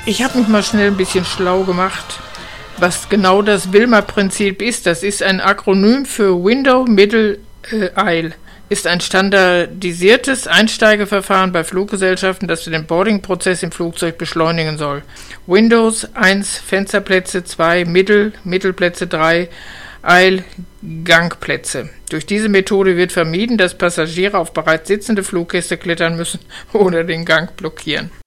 Ich habe mich mal schnell ein bisschen schlau gemacht, was genau das Wilmer-Prinzip ist. Das ist ein Akronym für Window, Middle, Aisle. Ist ein standardisiertes Einsteigeverfahren bei Fluggesellschaften, das den Boarding-Prozess im Flugzeug beschleunigen soll. Windows 1 Fensterplätze, 2 Mittelplätze, 3 Aisle Gangplätze. Durch diese Methode wird vermieden, dass Passagiere auf bereits sitzende Fluggäste klettern müssen oder den Gang blockieren.